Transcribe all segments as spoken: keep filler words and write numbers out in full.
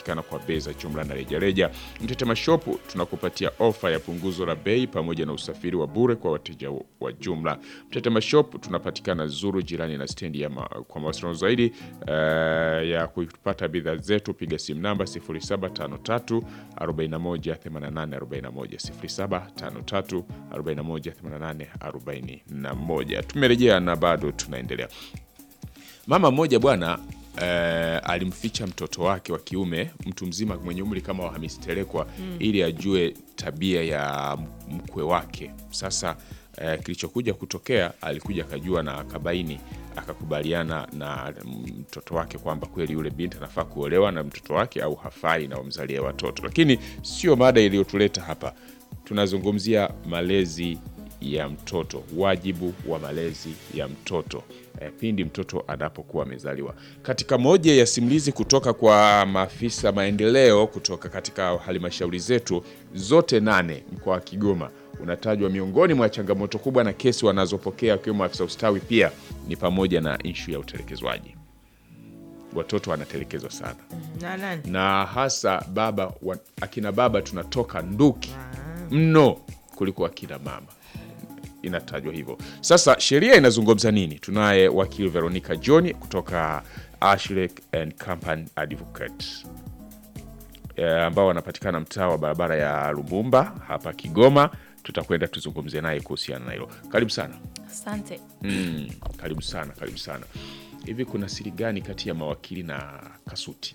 tunapatikana kwa bei za jumla na rejareja. Mtetema Shop tunakupatia ofa ya punguzo la bei pamoja na usafiri wa bure kwa wateja wa jumla. Mtetema Shop tunapatikana Zuru, jirani na stendi ya ma, kwa mawasiliano zaidi uh, ya kupata bidhaa zetu piga simu namba sifuri saba tano tatu arobaini na moja themanini na nane arobaini na moja sifuri saba tano tatu arobaini na moja themanini na nane arobaini na moja. Tumerejea na bado tunaendelea. Mama mmoja bwana eh, alimficha mtoto wake wa kiume, mtu mzima mwenye umri kama wa Hamisi Telekwa, mm. ili ajue tabia ya mkwe wake. Sasa eh, kilichokuja kutokea, alikuja akajua na akabaini, akakubaliana na mtoto wake kwamba kweli yule binti anafaa kuolewa na mtoto wake au hafai na wamzalie watoto. Lakini sio mada iliyotuleta hapa. Tunazungumzia malezi ya mtoto, wajibu wa malezi ya mtoto e, pindi mtoto anapokuwa amezaliwa. Katika moja ya simulizi kutoka kwa maafisa maendeleo kutoka katika halmashauri zetu zote nane mkoa wa Kigoma, unatajwa miongoni mwa changamoto kubwa na kesi wanazopokea kwa maafisa ustawi pia ni pamoja na issue ya utelekezwaji. Watoto wanatelekezwa sana. Na nani? Na hasa baba wa, akina baba tunatoka nduki mno kuliko akina mama. Inatajwa hivyo. Sasa sheria inazungumza nini? Tunaye wakili Veronica John kutoka Ashley and Company Advocates e, ambao wanapatikana mtaa wa barabara ya Lumumba hapa Kigoma. Tutakwenda tuzungumze naye kuhusiana na hilo. Karibu sana. Asante. Mm, karibu sana, karibu sana. Hivi kuna siri gani kati ya mawakili na kasuti?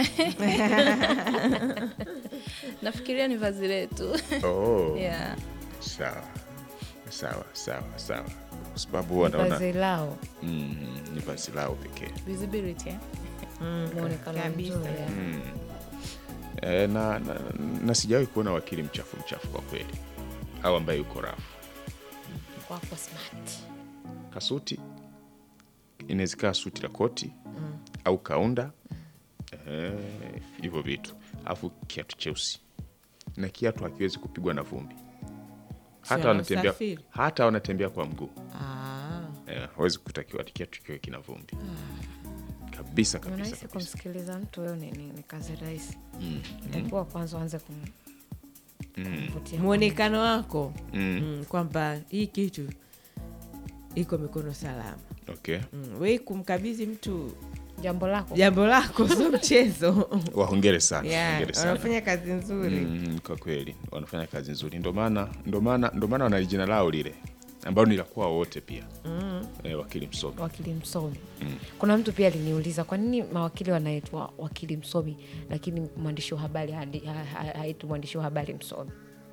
Nafikiria ni vazi letu. Oh. Yeah. Sawa. Sawa, sawa, sawa. Kwa sababu wanaona vazi lao. Mm, ni vazi lao pekee. Visibility. Eh? Mm, muonekano kabisa. mzuri. Mm. E, na, na, na sijawahi kuona wakili mchafu mchafu kwa kweli. Au ambaye yuko rafu. Wako smart. Kasuti inawezekana suti la koti mm. au kaunda eh, hivyo vitu. Alafu kiatu cheusi. Na kiatu hakiwezi kupigwa na vumbi. Hata wanatembea hata wanatembea kwa mguu. Ah. Eh, hawezi kutakiwa kiatu kiwe kina vumbi. Ah. Kabisa kabisa. Unahisi kumsikiliza mtu wewe ni, ni, ni kazi rahisi. Mm. Ndipo kwanza anze kum Mm. muonekano wako Mm. mm, kwamba hii kitu iko mikono salama. Okay. Mm, wewe kumkabidhi mtu jambo lako. Jambo lako sio mchezo. Wahongere sana. Yeah, Wahongere sana. wanafanya kazi nzuri. Mm, kwa kweli wanafanya kazi nzuri. Ndio maana ndio maana ndio maana wana jina lao lile ambao ni la kwa wote pia. Mm. Eh, wakili msomi. Wakili msomi. Mm. Kuna mtu pia aliniuliza kwa nini mawakili wanaitwa wakili msomi lakini mwandishi wa habari haitwi mwandishi wa habari msomi.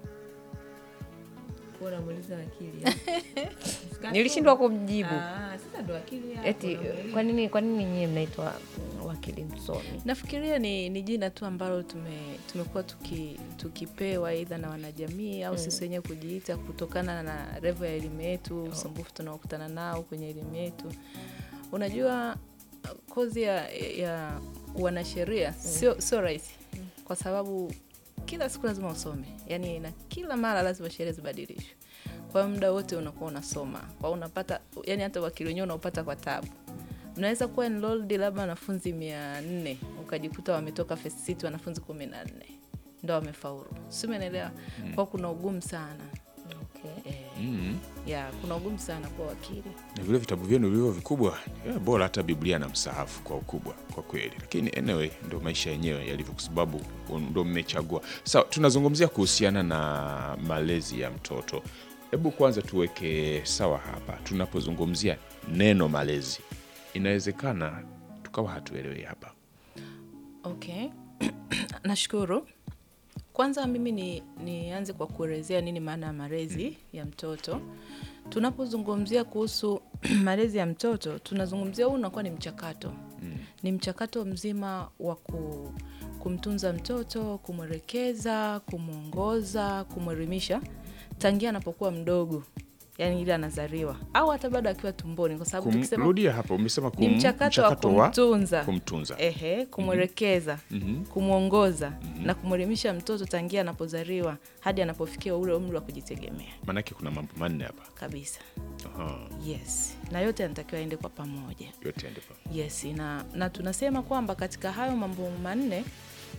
Bora muuliza wakili. Nilishindwa kumjibu. Ah, sasa ndo wakili hapo. Eti kwa nini kwa nini nyinyi mnaitwa wakili msomi? Nafikiria ni, ni jina tu ambalo tume tumekuwa tuki, tukipewa aidha na wanajamii au mm. sisi wenyewe kujiita kutokana na level ya elimu yetu, usumbufu tunaokutana nao kwenye elimu yetu. Unajua kozi ya, ya wanasheria mm. sio sio rahisi mm. kwa sababu kila siku lazima usome. Yaani na kila mara lazima sheria zibadilishwe. Kwa muda wote unakuwa unasoma. Kwa unapata yani hata wakili wenyewe unaupata kwa taabu. Unaweza kuwa enrolled labda wanafunzi mia nne ukajikuta wametoka first seat wanafunzi kumi na nne ndio wamefaulu. Sio umeelewa? Mm. Kwa kuna ugumu sana. Okay. Eh, Mm. yeah, kuna ugumu sana kwa wakili. Na vile vitabu vyenu vilivyo vikubwa, yeah, bora hata Biblia na msahafu kwa ukubwa kwa kweli. Lakini anyway ndio maisha yenyewe yalivyo kwa sababu ndio mmechagua. Sawa, so, tunazungumzia kuhusiana na malezi ya mtoto. Hebu kwanza tuweke sawa hapa. Tunapozungumzia neno malezi, inawezekana tukawa hatuelewi hapa. Okay. Nashukuru. Kwanza mimi ni nianze kwa kuelezea nini maana ya malezi mm. ya mtoto. Tunapozungumzia kuhusu malezi ya mtoto, tunazungumzia huu unakuwa ni mchakato. Mm. Ni mchakato mzima wa ku, kumtunza mtoto, kumwelekeza, kumuongoza, kumwelimisha tangia anapokuwa mdogo. Yaani ile anazaliwa au hata bado akiwa tumboni kwa sababu tukisema rudia hapo umesema kum, ni mchakato, mchakato wa kumtunza, kumtunza. Ehe, kumwelekeza, mm-hmm. kumuongoza mm-hmm. na kumwelimisha mtoto tangia anapozaliwa hadi anapofikia ule umri wa kujitegemea. Maana yake kuna mambo manne hapa. Kabisa. Aha. Yes. Na yote yanatakiwa yaende kwa pamoja. Yote yaende pamoja. Yes, na na tunasema kwamba katika hayo mambo manne